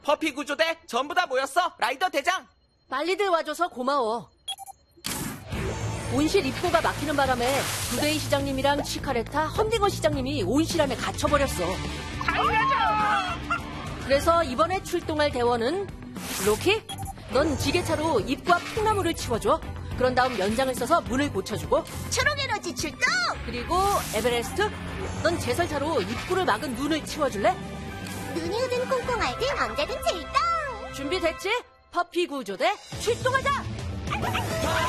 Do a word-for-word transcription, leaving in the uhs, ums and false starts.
퍼피 구조대 전부 다 모였어, 라이더 대장. 빨리들 와줘서 고마워. 온실 입구가 막히는 바람에 두데이 시장님이랑 치카레타, 험딩어 시장님이 온실 안에 갇혀버렸어. 그래서 이번에 출동할 대원은 로키, 넌 지게차로 입구 앞 통나무를 치워줘. 그런 다음 연장을 써서 문을 고쳐주고, 초록에너지 출동! 그리고 에베레스트, 넌 제설차로 입구를 막은 눈을 치워줄래? 눈이 흐든 콩콩할 땐 언제든 출동! 준비됐지? 퍼피 구조대 출동하자!